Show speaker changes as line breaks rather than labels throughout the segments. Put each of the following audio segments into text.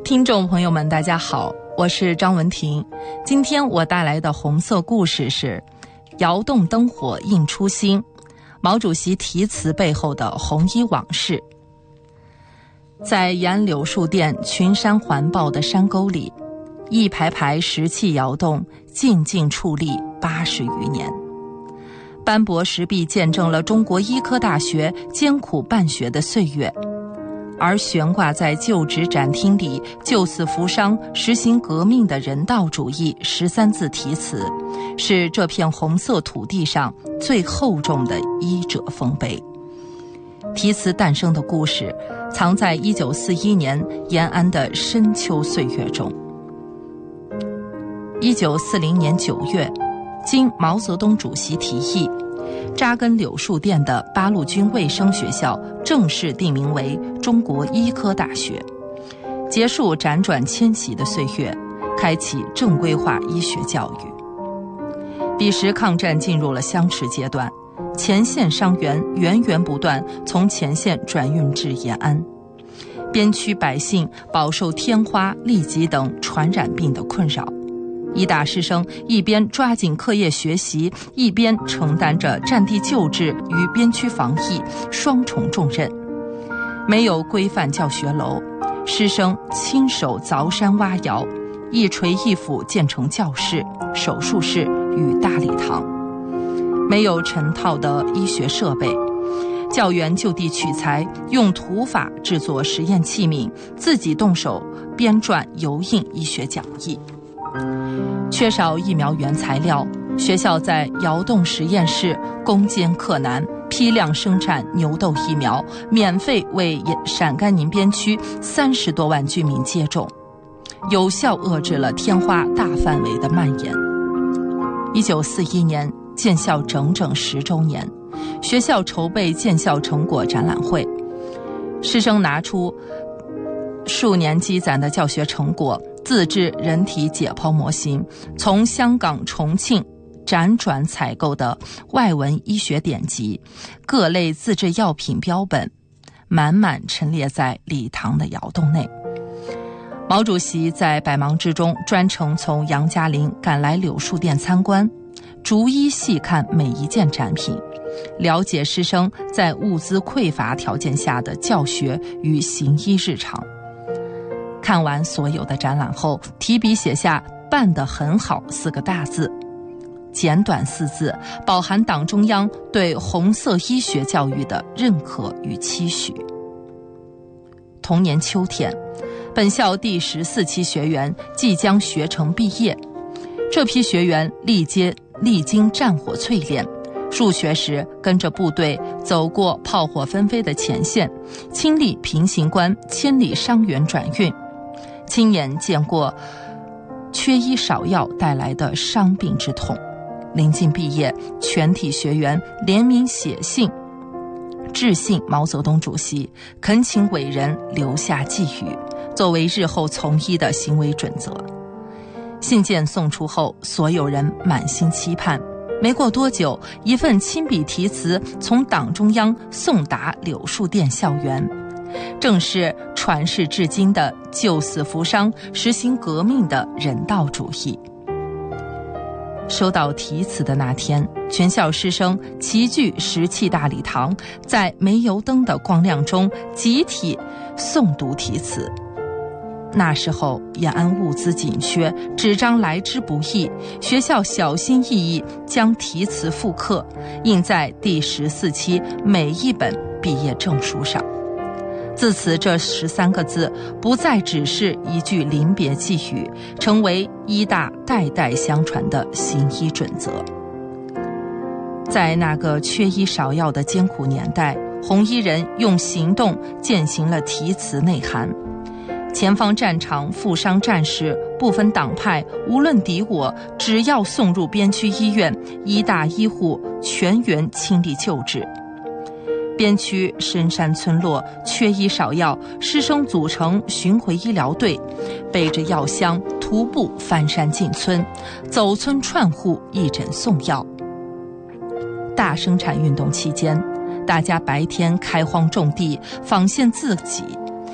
听众朋友们大家好，我是张文婷。今天我带来的红色故事是窑洞灯火映初心，毛主席题词背后的红衣往事。在延安柳树店群山环抱的山沟里，一排排石砌窑洞静静矗立80余年，斑驳石壁见证了中国医科大学艰苦办学的岁月，而悬挂在旧址展厅里救死扶伤实行革命的人道主义13字题词，是这片红色土地上最厚重的医者丰碑。题词诞生的故事藏在1941年延安的深秋岁月中。1940年9月，经毛泽东主席提议，扎根柳树店的八路军卫生学校正式定名为中国医科大学，结束辗转迁徙的岁月，开启正规化医学教育。彼时抗战进入了相持阶段，前线伤员源源不断从前线转运至延安，边区百姓饱受天花、痢疾等传染病的困扰。医大师生一边抓紧课业学习，一边承担着战地救治与边区防疫双重重任。没有规范教学楼，师生亲手凿山挖窑，一锤一斧建成教室、手术室与大礼堂。没有成套的医学设备，教员就地取材，用土法制作实验器皿，自己动手编撰油印医学讲义。缺少疫苗原材料，学校在窑洞实验室攻坚克难，批量生产牛痘疫苗，免费为陕甘宁边区30多万居民接种，有效遏制了天花大范围的蔓延。1941年建校整整10周年，学校筹备建校成果展览会，师生拿出数年积攒的教学成果，自制人体解剖模型，从香港、重庆辗转采购的外文医学典籍、各类自制药品标本，满满陈列在礼堂的窑洞内。毛主席在百忙之中专程从杨家岭赶来柳树店参观，逐一细看每一件展品，了解师生在物资匮乏条件下的教学与行医日常。看完所有的展览后，提笔写下办得很好4个大字，简短4字，饱含党中央对红色医学教育的认可与期许。同年秋天，本校第14期学员即将学成毕业，这批学员历经战火淬炼，入学时跟着部队走过炮火纷飞的前线，亲历平型关千里伤员转运，亲眼见过缺医少药带来的伤病之痛。临近毕业，全体学员联名写信致信毛泽东主席，恳请伟人留下寄语，作为日后从医的行为准则。信件送出后，所有人满心期盼。没过多久，一份亲笔题词从党中央送达柳树店校园，正是传世至今的救死扶伤、实行革命的人道主义。收到题词的那天，全校师生齐聚石砌大礼堂，在煤油灯的光亮中集体诵读题词。那时候延安物资紧缺，纸张来之不易，学校小心翼翼将题词复刻，印在第14期每一本毕业证书上。自此，这13个字不再只是一句临别寄语，成为医大代代相传的行医准则。在那个缺医少药的艰苦年代，红衣人用行动践行了题词内涵。前方战场负伤战士不分党派，无论敌我，只要送入边区医院，医大医护全员倾力救治。边区深山村落缺医少药，师生组成巡回医疗队，背着药箱徒步翻山进村，走村串户义诊送药。大生产运动期间，大家白天开荒种地，纺线自给，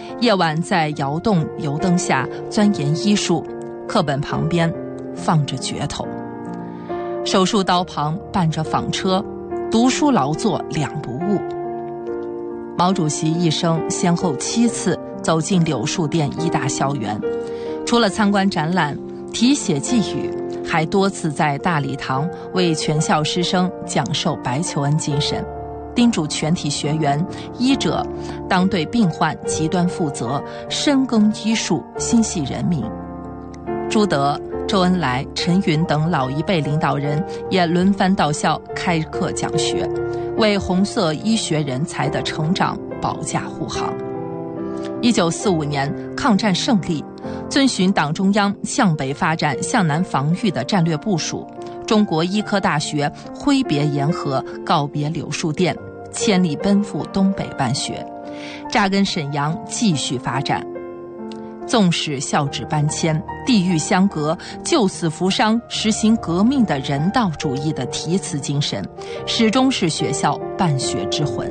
夜晚在窑洞油灯下钻研医术，课本旁边放着镢头，手术刀旁伴着纺车，读书劳作两不误。毛主席一生先后7次走进柳树店医大校园，除了参观展览、题写寄语，还多次在大礼堂为全校师生讲授白求恩精神，叮嘱全体学员、医者当对病患极端负责，深耕医术，心系人民。朱德、周恩来、陈云等老一辈领导人也轮番到校开课讲学，为红色医学人才的成长保驾护航。1945年抗战胜利，遵循党中央向北发展、向南防御的战略部署，中国医科大学挥别沿河，告别柳树店，千里奔赴东北办学，扎根沈阳，继续发展。纵使校址搬迁，地域相隔，救死扶伤，实行革命的人道主义的题词精神，始终是学校办学之魂。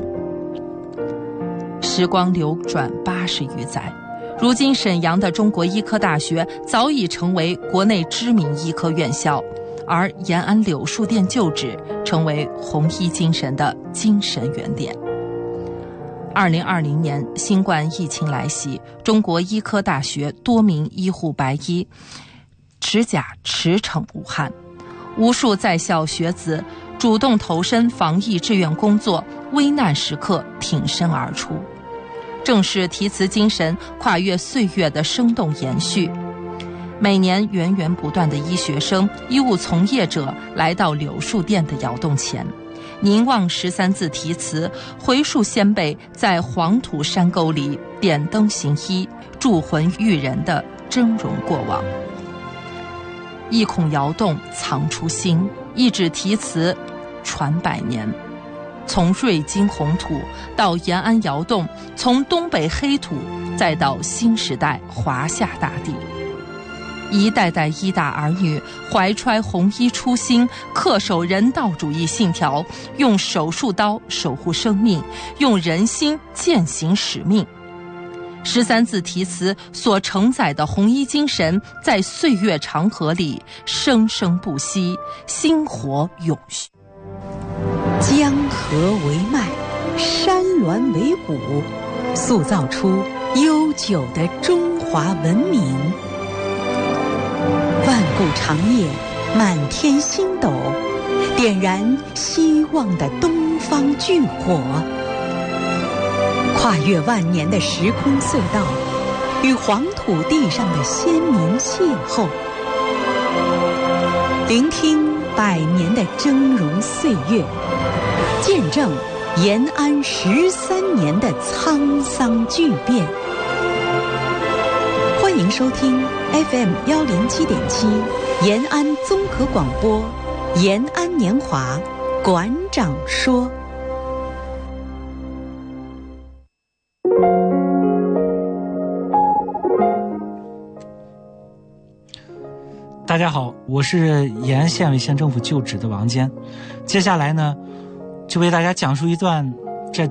时光流转80余载，如今沈阳的中国医科大学早已成为国内知名医科院校，而延安柳树店旧址成为红医精神的精神原点。2020年新冠疫情来袭，中国医科大学多名医护白衣持甲驰骋武汉，无数在校学子主动投身防疫志愿工作，危难时刻挺身而出，正是题词精神跨越岁月的生动延续。每年源源不断的医学生、医务从业者来到柳树店的窑洞前，凝望13字题词，回溯先辈在黄土山沟里点灯行医、铸魂育人的峥嵘过往。一孔窑洞藏出心，一纸题词传百年。从瑞金红土到延安窑洞，从东北黑土再到新时代华夏大地，一代代医大儿女怀揣红衣初心，恪守人道主义信条，用手术刀守护生命，用人心践行使命。13字题词所承载的红衣精神，在岁月长河里生生不息，薪火永续。
江河为脉，山峦为骨，塑造出悠久的中华文明。万古长夜，满天星斗，点燃希望的东方巨火。跨越万年的时空隧道，与黄土地上的先民邂逅，聆听100年的峥嵘岁月，见证延安13年的沧桑巨变。欢迎收听 FM 107.7延安综合广播，延安年华馆长说。
大家好，我是延安县委县政府旧址的王坚。接下来呢，就为大家讲述一段